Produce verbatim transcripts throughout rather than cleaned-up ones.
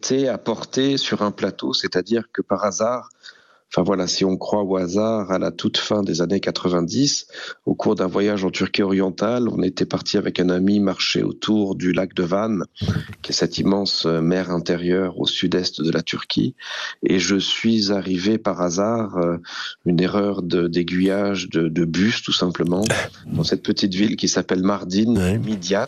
été apporté sur un plateau, c'est-à-dire que par hasard, enfin voilà, si on croit au hasard, à la toute fin des années quatre-vingt-dix, au cours d'un voyage en Turquie orientale, on était parti avec un ami marcher autour du lac de Van, qui est cette immense mer intérieure au sud-est de la Turquie, et je suis arrivé par hasard, euh, une erreur de, d'aiguillage de, de bus tout simplement, dans cette petite ville qui s'appelle Mardin, Ouais. Midyat.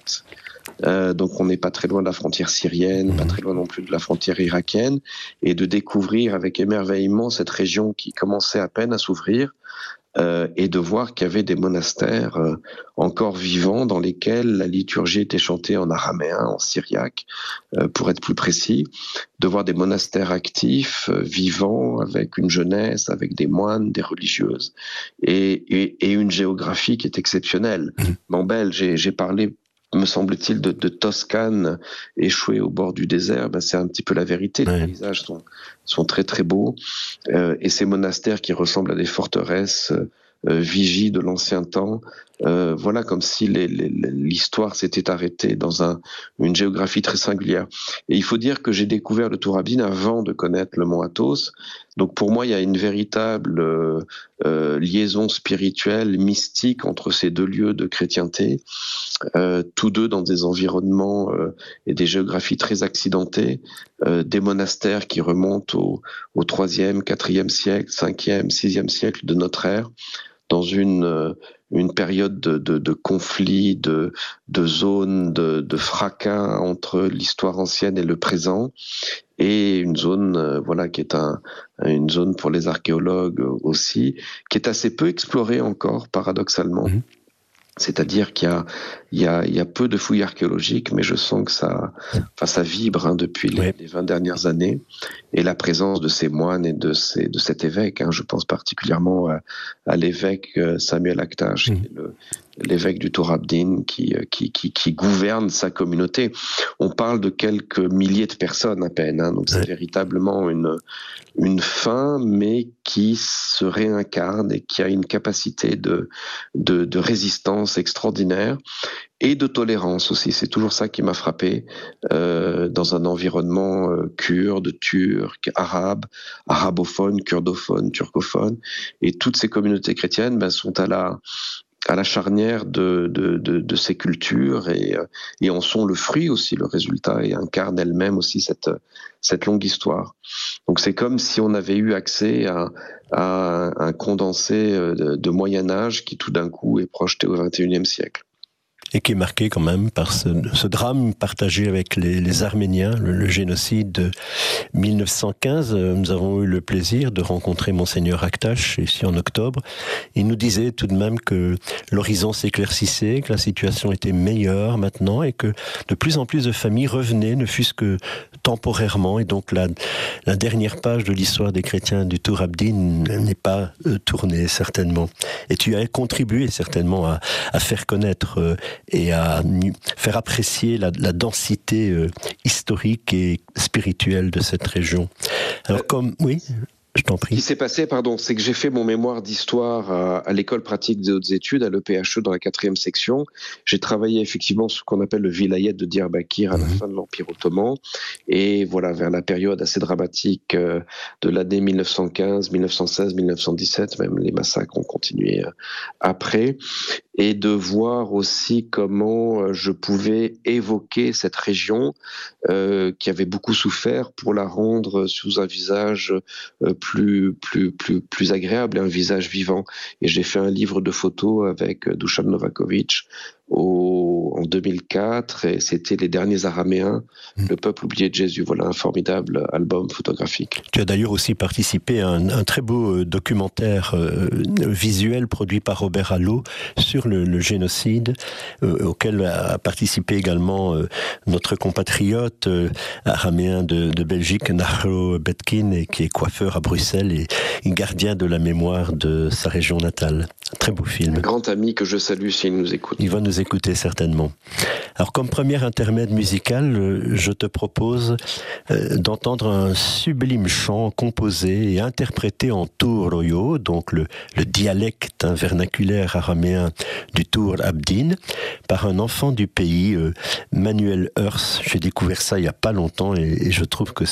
Euh, donc on n'est pas très loin de la frontière syrienne, pas très loin non plus de la frontière irakienne, et de découvrir avec émerveillement cette région qui commençait à peine à s'ouvrir, euh, et de voir qu'il y avait des monastères euh, encore vivants dans lesquels la liturgie était chantée en araméen, en syriaque, euh, pour être plus précis, de voir des monastères actifs, euh, vivants, avec une jeunesse, avec des moines, des religieuses, et, et, et une géographie qui est exceptionnelle. Bon, Belle, j'ai, j'ai parlé, me semble-t-il, de, de Toscane échouée au bord du désert. Ben, c'est un petit peu la vérité. Ouais. Les paysages sont, sont très très beaux. Euh, et ces monastères qui ressemblent à des forteresses euh, vigies de l'ancien temps, euh, voilà, comme si les, les, l'histoire s'était arrêtée dans un, une géographie très singulière. Et il faut dire que j'ai découvert le Tour Abdin avant de connaître le mont Athos. Donc pour moi, il y a une véritable euh, euh, liaison spirituelle, mystique entre ces deux lieux de chrétienté, euh, tous deux dans des environnements euh, et des géographies très accidentées, euh, des monastères qui remontent au, au troisième, quatrième siècle, cinquième, sixième siècle de notre ère, dans une euh, une période de, de, de conflits, de, de zones, de, de fracas entre l'histoire ancienne et le présent, et une zone, euh, voilà, qui est un, une zone pour les archéologues aussi, qui est assez peu explorée encore, paradoxalement. Mmh. C'est-à-dire qu'il y a, il y a, il y a peu de fouilles archéologiques, mais je sens que ça, enfin, ça vibre hein, depuis les, oui. les vingt dernières années. Et la présence de ces moines et de, ces, de cet évêque, hein, je pense particulièrement à, à l'évêque Samuel Aktaş, mmh. qui est le, l'évêque du Tour Abdin, qui, qui, qui, qui gouverne sa communauté. On parle de quelques milliers de personnes à peine, hein, donc c'est oui. véritablement une, une fin, mais qui se réincarne et qui a une capacité de, de, de résistance extraordinaire et de tolérance aussi. C'est toujours ça qui m'a frappé euh, dans un environnement euh, kurde, turc, arabe, arabophone, kurdophone, turcophone, et toutes ces communautés chrétiennes ben, sont à la à la charnière de, de, de, de ces cultures et, et en sont le fruit aussi, le résultat, et incarnent elles-mêmes aussi cette, cette longue histoire. Donc c'est comme si on avait eu accès à, à un condensé de, de Moyen-Âge qui tout d'un coup est projeté au vingt et unième siècle. Et qui est marqué quand même par ce, ce drame partagé avec les, les Arméniens, le, le génocide de mille neuf cent quinze. Nous avons eu le plaisir de rencontrer Monseigneur Aktaş ici en octobre. Il nous disait tout de même que l'horizon s'éclaircissait, que la situation était meilleure maintenant et que de plus en plus de familles revenaient, ne fût-ce que temporairement. Et donc la, la dernière page de l'histoire des chrétiens du Tour Abdin n'est pas euh, tournée certainement. Et tu as contribué certainement à, à faire connaître euh, et à faire apprécier la, la densité euh, historique et spirituelle de cette région. Alors comme... Oui, je t'en prie. Ce qui s'est passé, pardon, c'est que j'ai fait mon mémoire d'histoire à, à l'école pratique des hautes études, à l'E P H E, dans la quatrième section. J'ai travaillé effectivement sur ce qu'on appelle le vilayet de Diyarbakir à la mmh. fin de l'Empire ottoman. Et voilà, vers la période assez dramatique euh, de l'année mille neuf cent quinze, mille neuf cent seize, mille neuf cent dix-sept, même les massacres ont continué euh, après. Et de voir aussi comment je pouvais évoquer cette région euh, qui avait beaucoup souffert pour la rendre sous un visage euh, plus, plus, plus, plus agréable et un visage vivant. Et j'ai fait un livre de photos avec Dušan Novaković au, en deux mille quatre, et c'était Les Derniers Araméens, mmh. le peuple oublié de Jésus. Voilà un formidable album photographique. Tu as d'ailleurs aussi participé à un, un très beau documentaire euh, visuel produit par Robert Allo sur le, le génocide, euh, auquel a participé également euh, notre compatriote euh, araméen de, de Belgique, Nahro Betkin, et qui est coiffeur à Bruxelles et gardien de la mémoire de sa région natale. Un très beau film. Un grand ami que je salue s'il nous écoute. Il va nous nous écouter certainement. Alors comme premier intermède musical, je te propose d'entendre un sublime chant composé et interprété en Tourroyo, donc le, le dialecte hein, vernaculaire araméen du Tour Abdine, par un enfant du pays, euh, Manuel Heurs. J'ai découvert ça il n'y a pas longtemps et, et je trouve que